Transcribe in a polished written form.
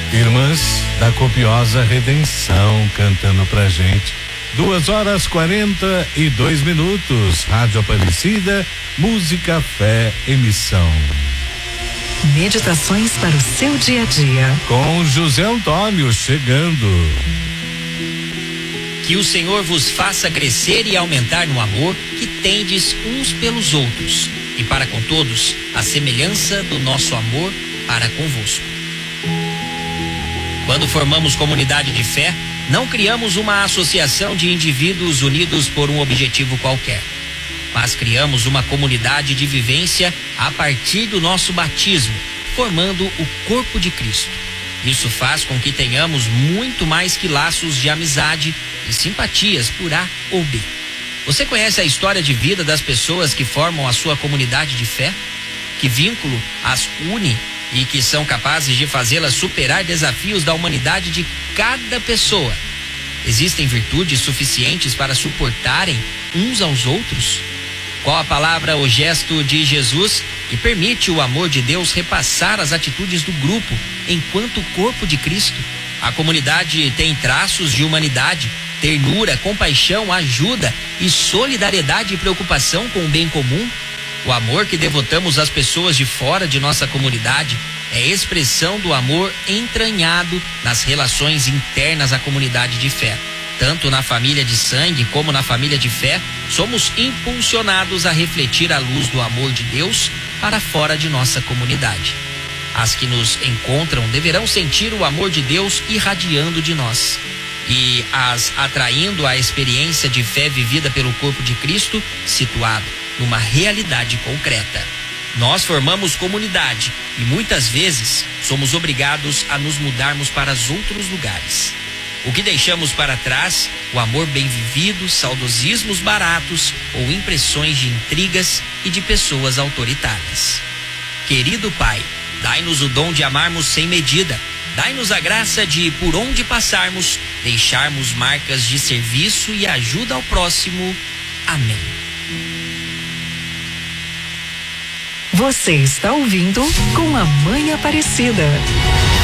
Irmãs da Copiosa Redenção cantando pra gente. 2h42. Rádio Aparecida, música, fé, emissão. Meditações para o seu dia a dia. Com José Antônio chegando. Que o Senhor vos faça crescer e aumentar no amor que tendes uns pelos outros, e para com todos, a semelhança do nosso amor para convosco. Quando formamos comunidade de fé, não criamos uma associação de indivíduos unidos por um objetivo qualquer, mas criamos uma comunidade de vivência a partir do nosso batismo, formando o corpo de Cristo. Isso faz com que tenhamos muito mais que laços de amizade e simpatias por A ou B. Você conhece a história de vida das pessoas que formam a sua comunidade de fé? Que vínculo as une e que são capazes de fazê-las superar desafios da humanidade de cada pessoa? Existem virtudes suficientes para suportarem uns aos outros? Qual a palavra ou gesto de Jesus que permite o amor de Deus repassar as atitudes do grupo enquanto corpo de Cristo? A comunidade tem traços de humanidade, ternura, compaixão, ajuda e solidariedade e preocupação com o bem comum. O amor que devotamos às pessoas de fora de nossa comunidade é expressão do amor entranhado nas relações internas à comunidade de fé. Tanto na família de sangue como na família de fé, somos impulsionados a refletir a luz do amor de Deus para fora de nossa comunidade. As que nos encontram deverão sentir o amor de Deus irradiando de nós e as atraindo à experiência de fé vivida pelo corpo de Cristo, situado numa realidade concreta. Nós formamos comunidade e muitas vezes somos obrigados a nos mudarmos para os outros lugares. O que deixamos para trás? O amor bem vivido, saudosismos baratos ou impressões de intrigas e de pessoas autoritárias. Querido Pai, dai-nos o dom de amarmos sem medida. Dai-nos a graça de, por onde passarmos, deixarmos marcas de serviço e ajuda ao próximo. Amém. Você está ouvindo Com a Mãe Aparecida.